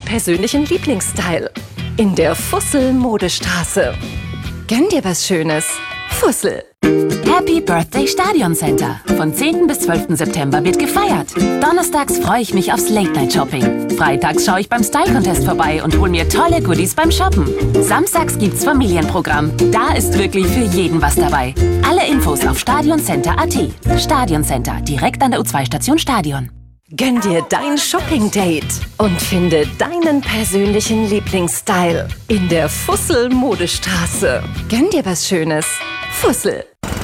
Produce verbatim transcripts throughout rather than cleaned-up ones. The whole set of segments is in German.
persönlichen Lieblingsstyle. In der Fussel-Modestraße. Gönn dir was Schönes. Fussel. Happy Birthday Stadion Center. Von zehnten bis zwölften September wird gefeiert. Donnerstags freue ich mich aufs Late-Night-Shopping. Freitags schaue ich beim Style-Contest vorbei und hole mir tolle Goodies beim Shoppen. Samstags gibt's Familienprogramm. Da ist wirklich für jeden was dabei. Alle Infos auf stadioncenter punkt a t. Stadion Center, direkt an der U zwei Station Stadion. Gönn dir dein Shopping-Date und finde deinen persönlichen Lieblingsstyle in der Fussel-Modestraße. Gönn dir was Schönes. Fussel.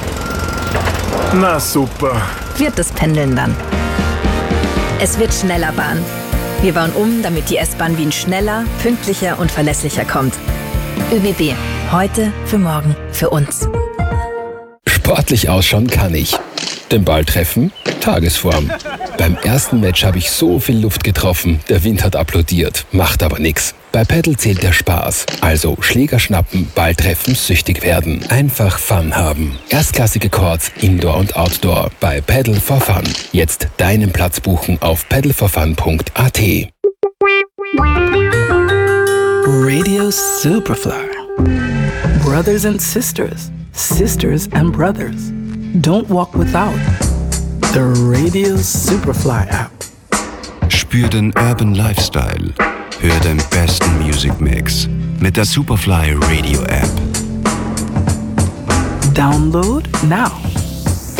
Na super. Wird das Pendeln dann. Es wird schneller Bahn. Wir bauen um, damit die S-Bahn Wien schneller, pünktlicher und verlässlicher kommt. ÖBB. Heute, für morgen, für uns. Sportlich ausschauen kann ich. Den Ball treffen? Tagesform. Beim ersten Match habe ich so viel Luft getroffen, der Wind hat applaudiert, macht aber nix. Bei Paddle zählt der Spaß. Also Schläger schnappen, Ball treffen, süchtig werden. Einfach Fun haben. Erstklassige Courts, Indoor und Outdoor bei Paddle for Fun. Jetzt deinen Platz buchen auf paddle for fun punkt a t. Radio Superfly. Brothers and sisters. Sisters and brothers. Don't walk without the Radio Superfly App. Spür den Urban Lifestyle. Hör den besten Music Mix mit der Superfly Radio App. Download now.